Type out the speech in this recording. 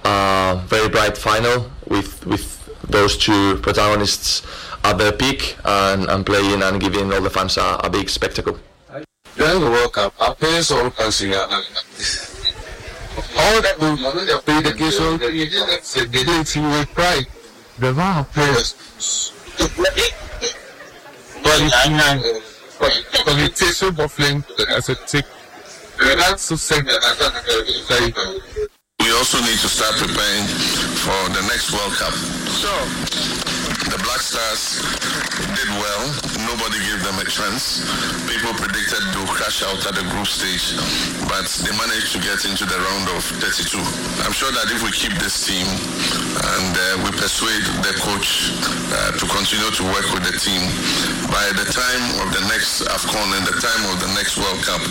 very bright final with those two protagonists at their peak and playing and giving all the fans a big spectacle. During the World Cup, our players all passing out. All that we played against all they didn't feel with pride. The amount of players. But it takes so muffling as a tick. That's so sad. We also need to start preparing for the next World Cup. So, the Black Stars did well. Nobody gave them a chance. People predicted they'll crash out at the group stage, but they managed to get into the round of 32. I'm sure that if we keep this team and we persuade the coach to continue to work with the team, by the time of the next AFCON and the time of the next World Cup,